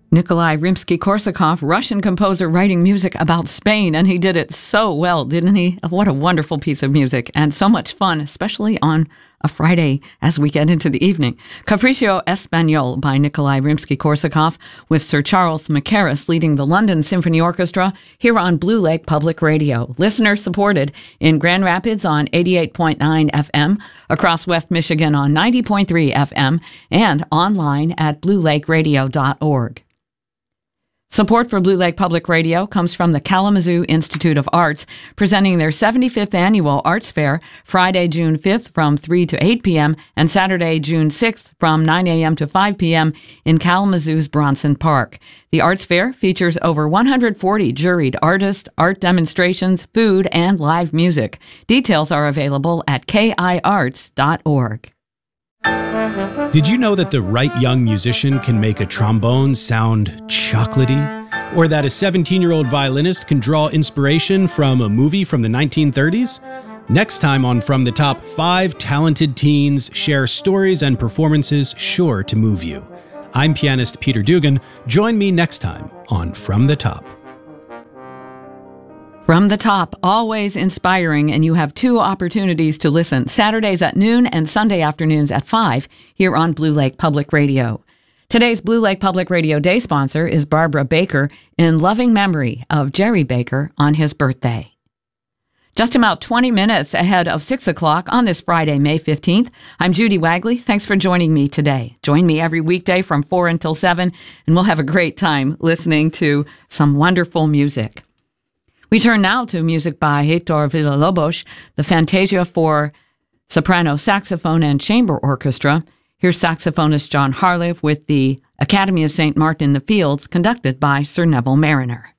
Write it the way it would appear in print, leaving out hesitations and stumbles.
Nikolai Rimsky-Korsakov, Russian composer writing music about Spain, and he did it so well, didn't he? What a wonderful piece of music, and so much fun, especially on a Friday as we get into the evening. Capriccio Espagnol by Nikolai Rimsky-Korsakov, with Sir Charles Mackerras leading the London Symphony Orchestra here on Blue Lake Public Radio. Listener-supported in Grand Rapids on 88.9 FM, across West Michigan on 90.3 FM, and online at bluelakeradio.org. Support for Blue Lake Public Radio comes from the Kalamazoo Institute of Arts, presenting their 75th Annual Arts Fair, Friday, June 5th from 3 to 8 p.m. and Saturday, June 6th from 9 a.m. to 5 p.m. in Kalamazoo's Bronson Park. The Arts Fair features over 140 juried artists, art demonstrations, food, and live music. Details are available at kiarts.org. Did you know that the right young musician can make a trombone sound chocolatey? Or that a 17-year-old violinist can draw inspiration from a movie from the 1930s? Next time on From the Top, 5 talented teens share stories and performances sure to move you. I'm pianist Peter Dugan. Join me next time on From the Top. From the Top, always inspiring, and you have 2 opportunities to listen, Saturdays at noon and Sunday afternoons at 5 here on Blue Lake Public Radio. Today's Blue Lake Public Radio Day sponsor is Barbara Baker, in loving memory of Jerry Baker on his birthday. Just about 20 minutes ahead of 6 o'clock on this Friday, May 15th, I'm Judy Wagley. Thanks for joining me today. Join me every weekday from 4 until 7, and we'll have a great time listening to some wonderful music. We turn now to music by Heitor Villa-Lobos, the Fantasia for soprano, saxophone, and chamber orchestra. Here's saxophonist John Harliffe with the Academy of St. Martin in the Fields, conducted by Sir Neville Mariner.